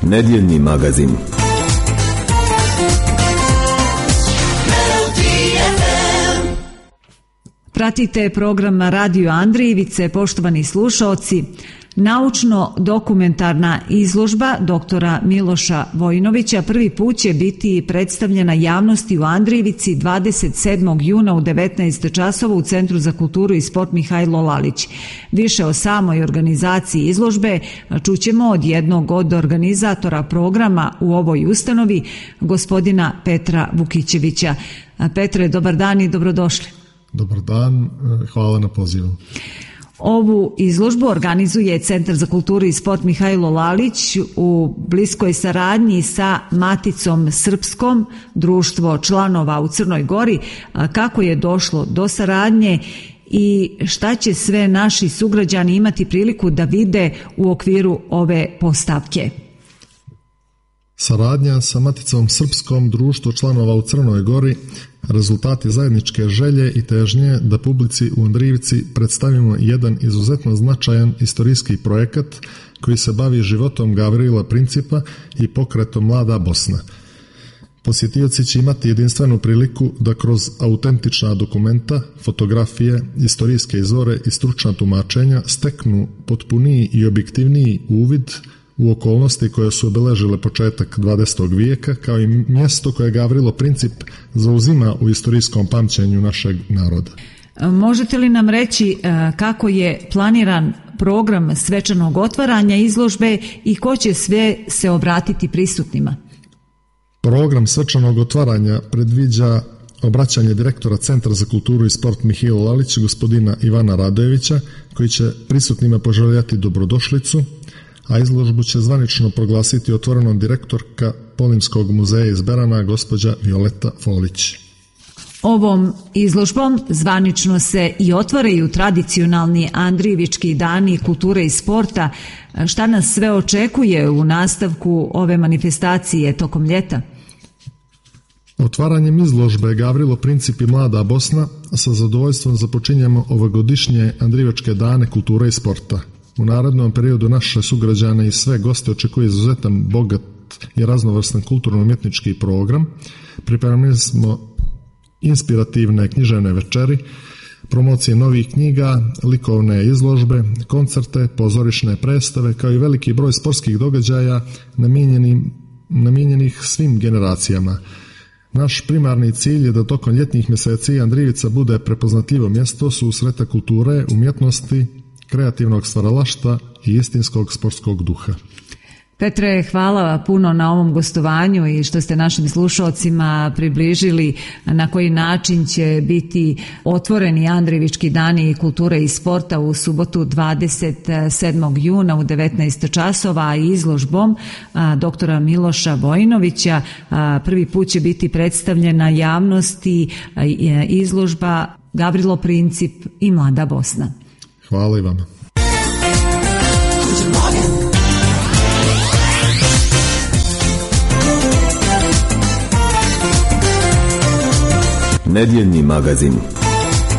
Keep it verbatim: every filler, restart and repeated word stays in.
Nedjeljni magazin. Pratite program Radio Andrijevice, poštovani slušaoci. Naučno-dokumentarna izložba doktora Miloša Vojinovića prvi put će biti predstavljena javnosti u Andrijevici dvadeset sedmog juna u devetnaest časova u Centru za kulturu i sport Mihajlo Lalić. Više o samoj organizaciji izložbe čućemo od jednog od organizatora programa u ovoj ustanovi, gospodina Petra Vukićevića. Petre, dobar dan i dobrodošli. Dobar dan, hvala na pozivu. Ovu izložbu organizuje Centar za kulturu i sport Mihajlo Lalić u bliskoj saradnji sa Maticom Srpskom, društvo članova u Crnoj Gori. Kako je došlo do saradnje i šta će sve naši sugrađani imati priliku da vide u okviru ove postavke? Saradnja sa Maticom Srpskom, društvo članova u Crnoj Gori, rezultat je zajedničke želje i težnje da publici u Andrijevici predstavimo jedan izuzetno značajan istorijski projekat koji se bavi životom Gavrila Principa i pokretom Mlada Bosna. Posjetioci će imati jedinstvenu priliku da kroz autentična dokumenta, fotografije, istorijske izvore i stručna tumačenja steknu potpuniji i objektivniji uvid u okolnosti koje su obeležile početak dvadesetog vijeka, kao i mjesto koje Gavrilo Princip zauzima u istorijskom pamćenju našeg naroda. Možete li nam reći kako je planiran program svečanog otvaranja izložbe i ko će sve se obratiti prisutnima? Program svečanog otvaranja predviđa obraćanje direktora Centra za kulturu i sport Mihajlo Lalić, gospodina Ivana Radojevića, koji će prisutnima poželjeti dobrodošlicu, a izložbu će zvanično proglasiti otvorenom direktorka Polimskog muzeja iz Berana, gospođa Violeta Folić. Ovom izložbom zvanično se i otvaraju tradicionalni Andrijevički dani kulture i sporta. Šta nas sve očekuje u nastavku ove manifestacije tokom ljeta? Otvaranjem izložbe Gavrilo Princip i Mlada Bosna sa zadovoljstvom započinjemo ovogodišnje Andrijevačke dane kulture i sporta. U narednom periodu naše sugrađane i sve goste očekuje izuzetan, bogat i raznovrstan kulturno-umjetnički program. Pripremili smo inspirativne književne večeri, promocije novih knjiga, likovne izložbe, koncerte, pozorišne predstave, kao i veliki broj sportskih događaja namijenjenih svim generacijama. Naš primarni cilj je da tokom ljetnih mjeseci Andrijevica bude prepoznatljivo mjesto susreta kulture, umjetnosti, kreativnog stvaralaštva i istinskog sportskog duha. Petre, hvala puno na ovom gostovanju i što ste našim slušalcima približili na koji način će biti otvoreni Andrijevički dani kulture i sporta u subotu dvadeset sedmog juna u devetnaest časova izložbom doktora Miloša Vojinovića. Prvi put će biti predstavljena javnosti izložba Gavrilo Princip i Mlada Bosna. Hvala i vama. Nedjeljni magazin.